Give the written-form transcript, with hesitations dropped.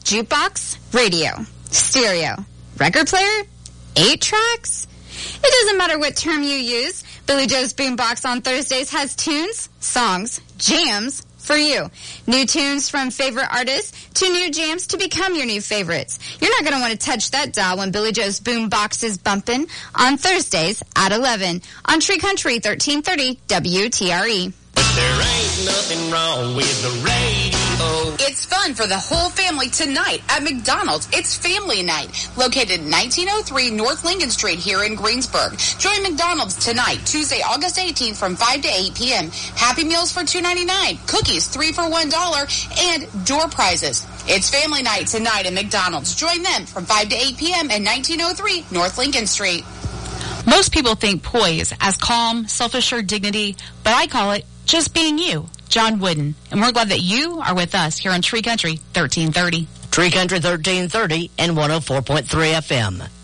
jukebox, radio, stereo, record player, 8 tracks. It doesn't matter what term you use. Billy Joe's Boombox on Thursdays has tunes, songs, jams for you. New tunes from favorite artists to new jams to become your new favorites. You're not going to want to touch that dial when Billy Joe's Boombox is bumping on Thursdays at 11 on Tree Country 1330 WTRE. There ain't nothing wrong with the radio. It's fun for the whole family tonight at McDonald's. It's Family Night, located 1903 North Lincoln Street here in Greensburg. Join McDonald's tonight, Tuesday, August 18th from 5 to 8 p.m. Happy Meals for $2.99, cookies 3 for $1, and door prizes. It's Family Night tonight at McDonald's. Join them from 5 to 8 p.m. at 1903 North Lincoln Street. Most people think poise as calm, self-assured dignity, but I call it just being you. John Wooden. And we're glad that you are with us here on Tree Country 1330. Tree Country 1330 and 104.3 FM.